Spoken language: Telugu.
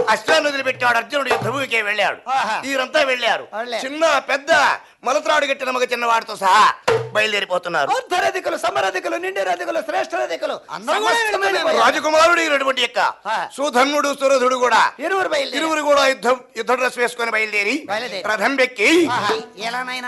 అశ్వాన్ని వదిలిపెట్టాడు. అర్జునుడు యుద్ధభూమికే వెళ్ళాడు. వీరంతా వెళ్ళారు. చిన్న పెద్ద మలత్రాడు కట్టిన మగ చిన్నవాడితో సహా బయలుదేరిపోతున్నారు. రథికులు, సమరధికులు, నిండి రథికులు, శ్రేష్ఠ రథికులు, రాజకుమారుడు యొక్క సుధన్నుడు సురధుడు కూడా ఇరువురు కూడా యుద్ధ డ్రెస్ వేసుకొని బయలుదేరి రథం ఎక్కి ఎలానైనా